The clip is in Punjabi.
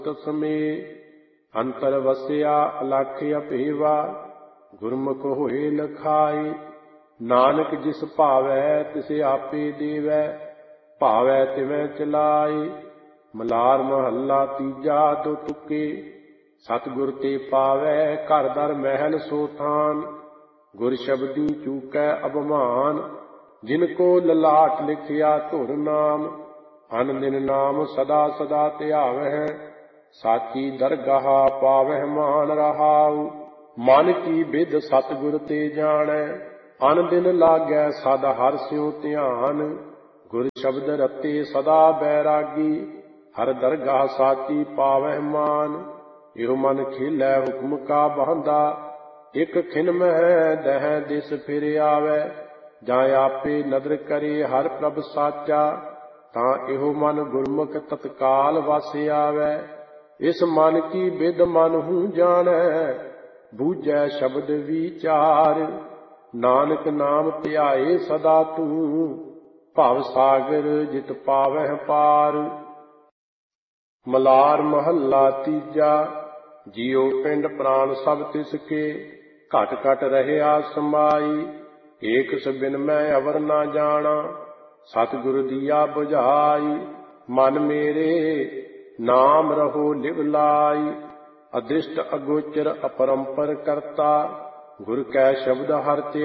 ਤਸਮੇ ਅੰਤਰ ਵਸਿਆ ਅਲਖ ਅਭੇਵਾ ਗੁਰਮੁਖ ਹੋਏ ਲਖਾਏ। ਨਾਨਕ ਜਿਸ ਭਾਵੈ ਤਿਸੇ ਆਪੇ ਦੇਵੈ ਭਾਵੈ ਤਿਵੈ ਚਲਾਏ। ਮਲਾਰ ਮਹੱਲਾ ਤੀਜਾ ਦੋ ਤੁਕੇ ਸਤਿਗੁਰ ਤੇ ਪਾਵੈ ਘਰ ਦਰ ਮਹਿਲ ਸੋ ਥਾਨ। ਗੁਰ ਸ਼ਬਦੀ ਚੂਕੈ ਅਭਮਾਨ ਜਿਨ ਕੋ ਲਲਾਟ ਲਿਖਿਆ ਧੁਰ ਨਾਮ। ਅਨ ਦਿਨ ਨਾਮ ਸਦਾ ਸਦਾ ਧਿਆਵਹਿ ਸਾਚੀ ਦਰਗਾਹ ਪਾਵਹਿ ਮਾਨ ਰਹਾਉ। ਮਨ ਕੀ ਬਿਧ ਸਤਿਗੁਰ ਤੇ ਜਾਣੈ ਅਨ ਦਿਨ ਲਾਗੈ ਸਦ ਹਰਿ ਸਿਉ ਧਿਆਨ। ਗੁਰ ਸ਼ਬਦ ਰਤੇ ਸਦਾ ਬੈਰਾਗੀ ਹਰ ਦਰਗਾਹ ਸਾਚੀ ਪਾਵਹਿ ਮਾਨ। ਇਹੋ ਮਨ ਖੇਲੈ ਹੁਕਮ ਕਾ ਬਹੰਦਾ ਇਕ ਖਿਨ ਮਹਿ ਦਹਿ ਦਿਸ ਫਿਰ ਆਵੈ। ਜਾਂ ਆਪੇ ਨਦਰ ਕਰੇ ਹਰਿ ਪ੍ਰਭ ਸਾਚਾ ਤਾਂ ਇਹੋ ਮਨ ਗੁਰਮੁਖ ਤਤਕਾਲ ਵਸ ਆਵੈ। ਇਸ ਮਨ ਕੀ ਬਿਧ ਮਨ ਹੂੰ ਜਾਣੈ ਬੂਝੈ ਸ਼ਬਦ ਵਿਚਾਰ। ਨਾਨਕ ਨਾਮ ਧਿਆਏ ਸਦਾ ਤੂੰ ਭਵ ਸਾਗਰ ਜਿਤ ਪਾਵਹਿ ਪਾਰ। ਮਲਾਰ ਮਹੱਲਾ ਤੀਜਾ ਜਿਉ ਪਿੰਡ ਪ੍ਰਾਣ ਸਭ ਤਿਸ ਕੇ ਘਟ ਘਟ ਰਹਿਆ ਸਮਾਈ। ਏਕ ਸਬਿਨ ਮੈਂ ਅਵਰ ਨਾ ਜਾਣਾ ਸਤਿਗੁਰ ਦੀਆ ਬੁਝਾਈ। ਮਨ ਮੇਰੇ ਨਾਮ ਰਹੋ ਲਿਵ ਲਾਈ ਅਦ੍ਰਿਸ਼ਟ ਅਗੋਚਰ ਅਪਰੰਪਰ ਕਰਤਾ। ਗੁਰ ਕੈ ਸ਼ਬਦ ਹਰਿ